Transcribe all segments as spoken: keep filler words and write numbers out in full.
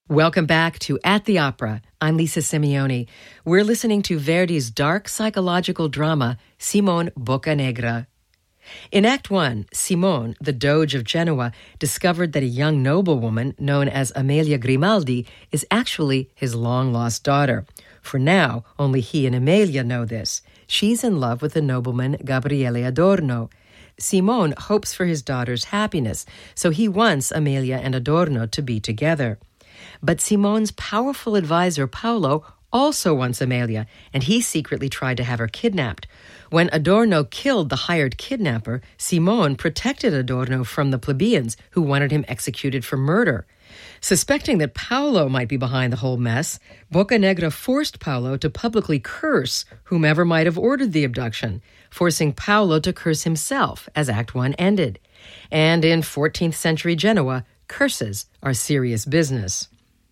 Welcome back to At the Opera. I'm Lisa Simeoni. We're listening to Verdi's dark psychological drama, Simone Boccanegra. In Act One, Simone, the Doge of Genoa, discovered that a young noblewoman known as Amelia Grimaldi is actually his long-lost daughter. For now, only he and Amelia know this. She's in love with the nobleman Gabriele Adorno. Simone hopes for his daughter's happiness, so he wants Amelia and Adorno to be together. But Simone's powerful advisor, Paolo, also wants Amelia, and he secretly tried to have her kidnapped. When Adorno killed the hired kidnapper, Simone protected Adorno from the plebeians who wanted him executed for murder. Suspecting that Paolo might be behind the whole mess, Boccanegra forced Paolo to publicly curse whomever might have ordered the abduction, forcing Paolo to curse himself as Act One ended. And in fourteenth century Genoa, curses are serious business.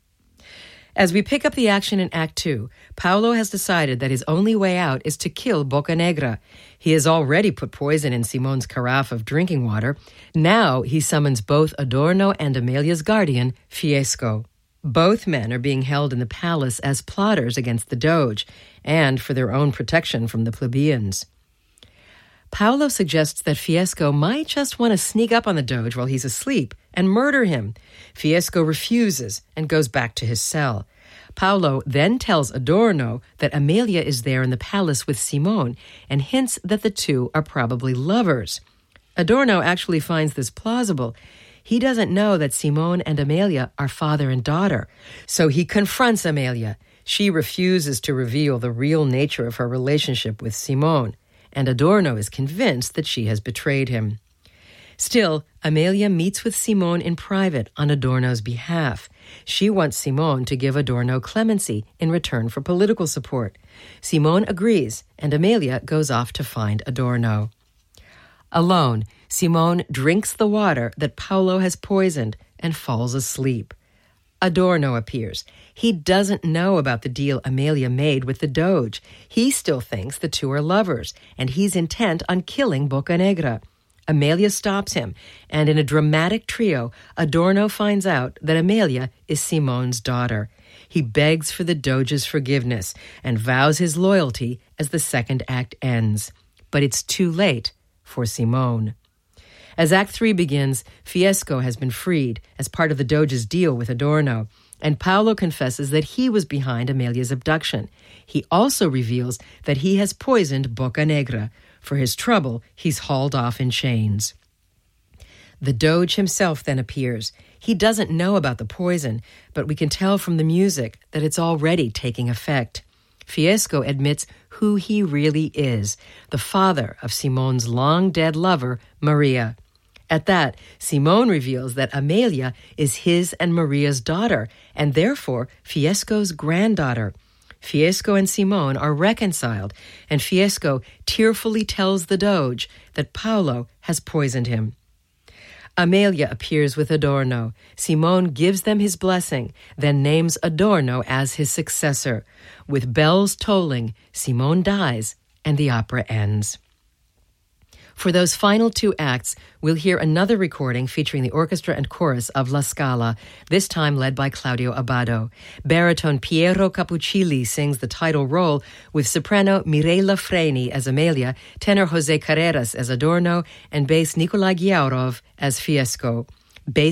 As we pick up the action in Act Two, Paolo has decided that his only way out is to kill Boccanegra. He has already put poison in Simone's carafe of drinking water. Now he summons both Adorno and Amelia's guardian, Fiesco. Both men are being held in the palace as plotters against the Doge, and for their own protection from the plebeians. Paolo suggests that Fiesco might just want to sneak up on the Doge while he's asleep and murder him. Fiesco refuses and goes back to his cell. Paolo then tells Adorno that Amelia is there in the palace with Simone and hints that the two are probably lovers. Adorno actually finds this plausible. He doesn't know that Simone and Amelia are father and daughter, so he confronts Amelia. She refuses to reveal the real nature of her relationship with Simone, and Adorno is convinced that she has betrayed him. Still, Amelia meets with Simone in private on Adorno's behalf. She wants Simone to give Adorno clemency in return for political support. Simone agrees, and Amelia goes off to find Adorno. Alone, Simone drinks the water that Paolo has poisoned and falls asleep. Adorno appears. He doesn't know about the deal Amelia made with the Doge. He still thinks the two are lovers, and he's intent on killing Boccanegra. Amelia stops him, and in a dramatic trio, Adorno finds out that Amelia is Simone's daughter. He begs for the Doge's forgiveness and vows his loyalty as the second act ends. But it's too late for Simone. As Act Three begins, Fiesco has been freed as part of the Doge's deal with Adorno, and Paolo confesses that he was behind Amelia's abduction. He also reveals that he has poisoned Boccanegra. For his trouble, he's hauled off in chains. The Doge himself then appears. He doesn't know about the poison, but we can tell from the music that it's already taking effect. Fiesco admits who he really is, the father of Simone's long-dead lover, Maria. At that, Simone reveals that Amelia is his and Maria's daughter, and therefore Fiesco's granddaughter. Fiesco and Simone are reconciled, and Fiesco tearfully tells the Doge that Paolo has poisoned him. Amelia appears with Adorno. Simone gives them his blessing, then names Adorno as his successor. With bells tolling, Simone dies, and the opera ends. For those final two acts, we'll hear another recording featuring the orchestra and chorus of La Scala, this time led by Claudio Abbado. Baritone Piero Capuccilli sings the title role, with soprano Mirella Freni as Amelia, tenor Jose Carreras as Adorno, and bass Nikolai Giaurov as Fiesco. Bass